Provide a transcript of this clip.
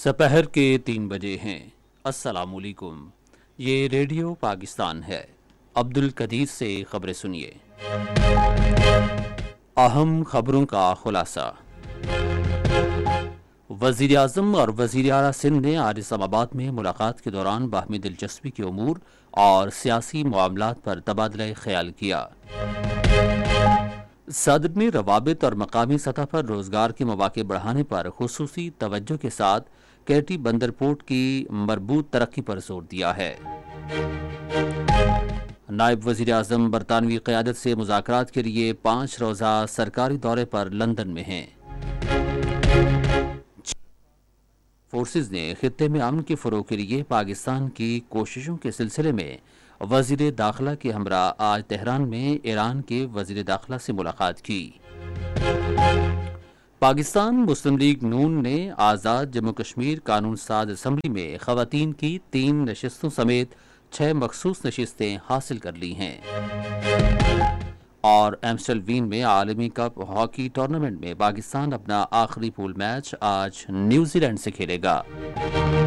سپہر کے 3 بجے ہیں۔ السلام علیکم، یہ ریڈیو پاکستان ہے۔ عبدالقدیر سے خبریں سنیے۔ اہم خبروں کا خلاصہ۔ وزیر اعظم اور وزیر اعلیٰ سندھ نے آج اسلام آباد میں ملاقات کے دوران باہمی دلچسپی کے امور اور سیاسی معاملات پر تبادلہ خیال کیا۔ صدر نے روابط اور مقامی سطح پر روزگار کے مواقع بڑھانے پر خصوصی توجہ کے ساتھ کیٹی بندر پورٹ کی مربوط ترقی پر زور دیا ہے۔ نائب وزیر اعظم برطانوی قیادت سے مذاکرات کے لیے 5 روزہ سرکاری دورے پر لندن میں ہیں۔ فورسز نے خطے میں امن کے فروغ کے لیے پاکستان کی کوششوں کے سلسلے میں وزیر داخلہ کے ہمراہ آج تہران میں ایران کے وزیر داخلہ سے ملاقات کی۔ پاکستان مسلم لیگ نون نے آزاد جموں کشمیر قانون ساز اسمبلی میں خواتین کی 3 نشستوں سمیت 6 مخصوص نشستیں حاصل کر لی ہیں۔ اور ایمسٹل وین میں عالمی کپ ہاکی ٹورنامنٹ میں پاکستان اپنا آخری پول میچ آج نیوزی لینڈ سے کھیلے گا۔